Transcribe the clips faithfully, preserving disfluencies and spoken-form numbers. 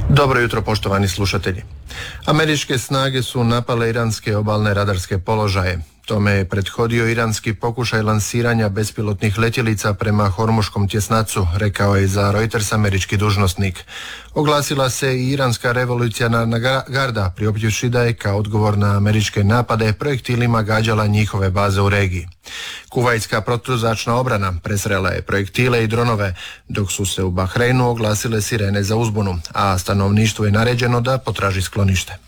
Dobro jutro, poštovani slušatelji. Američke snage su napale iranske obalne radarske položaje. Tome je prethodio iranski pokušaj lansiranja bespilotnih letjelica prema Hormuškom tjesnacu, rekao je za Reuters američki dužnosnik. Oglasila se i iranska revolucionarna garda, priopćivši da je kao odgovor na američke napade projektilima gađala njihove baze u regiji. Kuvajtska protuzračna obrana presrela je projektile i dronove, dok su se u Bahreinu oglasile sirene za uzbunu, a stanovništvu je naređeno da potraži sklonište.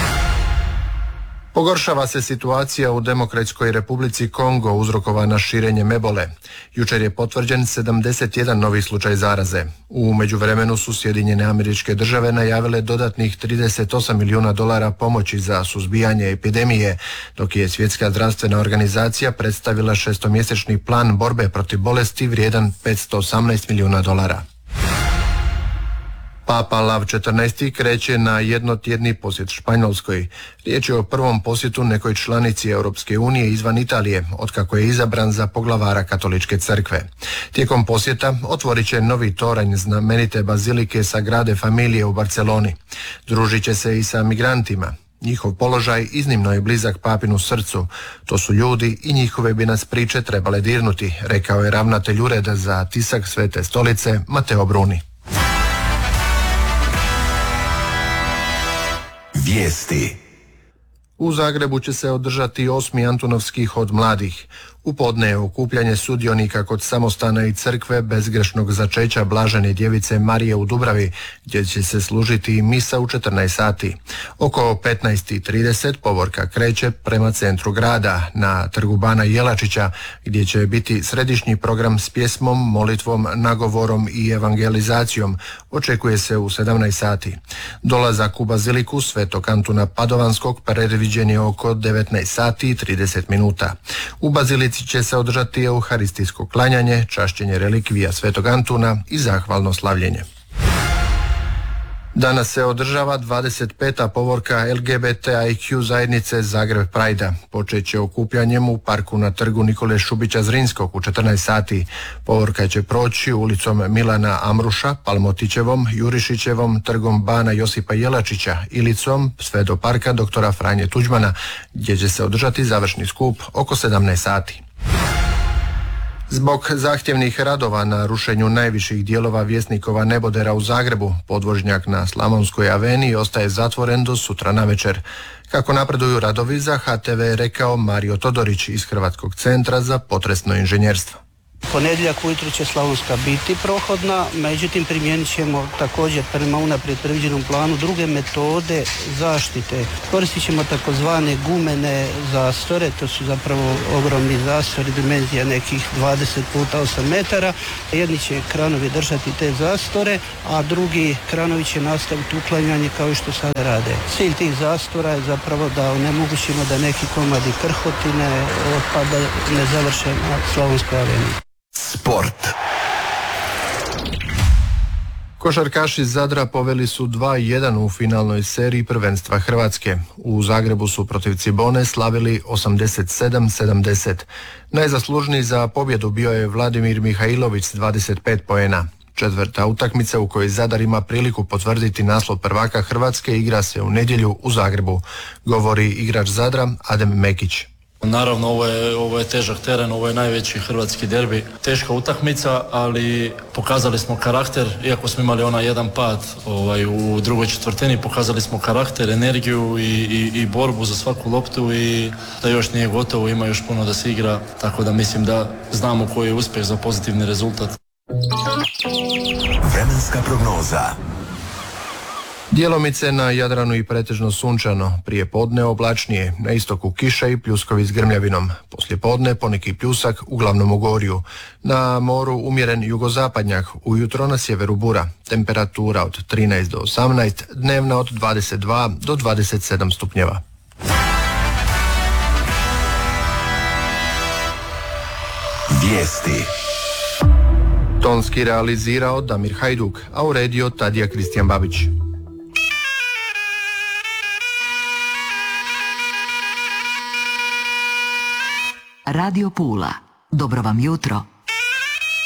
Pogoršava se situacija u Demokratskoj Republici Kongo uzrokovana širenjem ebole. Jučer je potvrđen sedamdeset jedan novi slučaj zaraze. U međuvremenu su Sjedinjene Američke Države najavile dodatnih trideset osam milijuna dolara pomoći za suzbijanje epidemije, dok je Svjetska zdravstvena organizacija predstavila šestomjesečni plan borbe protiv bolesti vrijedan petsto osamnaest milijuna dolara. Papa Lav četrnaesti kreće na jednotjedni posjet Španjolskoj. Riječ je o prvom posjetu nekoj članici Europske unije izvan Italije, otkako je izabran za poglavara Katoličke crkve. Tijekom posjeta otvorit će novi toranj znamenite bazilike Sagrade Familije u Barceloni. Družit će se i sa migrantima. Njihov položaj iznimno je blizak papinu srcu. To su ljudi i njihove bi nas priče trebale dirnuti, rekao je ravnatelj Ureda za tisak Svete stolice Mateo Bruni. Vijesti. U Zagrebu će se održati osmi Antunovski hod mladih. U podne je okupljanje sudionika kod samostana i crkve bezgrešnog začeća Blažene djevice Marije u Dubravi, gdje će se služiti misa u četrnaest sati. Oko petnaest i trideset povorka kreće prema centru grada, na trgu Bana Jelačića, gdje će biti središnji program s pjesmom, molitvom, nagovorom i evangelizacijom. Očekuje se u sedamnaest sati. Dolazak u baziliku Svetog Antuna Padovanskog predviđen je oko devetnaest sati i trideset minuta. U bazilici će se održati euharistijsko klanjanje, čašćenje relikvija Svetog Antuna i zahvalno slavljenje. Danas se održava dvadeset peta povorka L G B T I Q zajednice Zagreb Prajda. Počet će okupljanjem u parku na trgu Nikole Šubića Zrinskog u četrnaest sati. Povorka će proći ulicom Milana Amruša, Palmotićevom, Jurišićevom, trgom Bana Josipa Jelačića, Ilicom, sve do parka doktora Franje Tuđmana, gdje će se održati završni skup oko sedamnaest sati. Zbog zahtjevnih radova na rušenju najviših dijelova Vjesnikova nebodera u Zagrebu, podvožnjak na Slavonskoj aveniji ostaje zatvoren do sutra navečer. Kako napreduju radovi, za H T V je rekao Mario Todorić iz Hrvatskog centra za potresno inženjerstvo. Ponedjeljak ujutro će Slavonska biti prohodna, međutim primijenit ćemo također prema unaprijed predviđenom planu druge metode zaštite. Koristit ćemo takozvane gumene zastore, to su zapravo ogromni zastori, dimenzija nekih dvadeset puta osam metara. Jedni će kranovi držati te zastore, a drugi kranovi će nastaviti uklanjanje kao što sada rade. Cilj tih zastora je zapravo da onemogućimo da neki komadi krhotine otpada ne završe na Slavonskoj aveniji. Sport. Košarkaši Zadra poveli su dva jedan u finalnoj seriji prvenstva Hrvatske. U Zagrebu su protiv Cibone slavili osamdeset sedam sedamdeset. Najzaslužniji za pobjedu bio je Vladimir Mihajlović s dvadeset pet poena. Četvrta utakmica u kojoj Zadar ima priliku potvrditi naslov prvaka Hrvatske igra se u nedjelju u Zagrebu, govori igrač Zadra Adem Mekić. Naravno, ovo je, ovo je težak teren, ovo je najveći hrvatski derbi. Teška utakmica, ali pokazali smo karakter, iako smo imali onaj jedan pad ovaj, u drugoj četvrtini, pokazali smo karakter, energiju i, i, i borbu za svaku loptu i da još nije gotovo, ima još puno da se igra, tako da mislim da znamo koji je uspjeh za pozitivni rezultat. Vremenska prognoza. Djelomice na Jadranu i pretežno sunčano, prije podne oblačnije, na istoku kiša i pljuskovi s grmljavinom, poslije podne poneki pljusak, uglavnom u gorju. Na moru umjeren jugozapadnjak, ujutro na sjeveru bura, temperatura od trinaest do osamnaest, dnevna od dvadeset dva do dvadeset sedam stupnjeva. Vijesti. Tonski realizirao Damir Hajduk, a uredio Tadija Kristijan Babić. Radio Pula. Dobro vam jutro.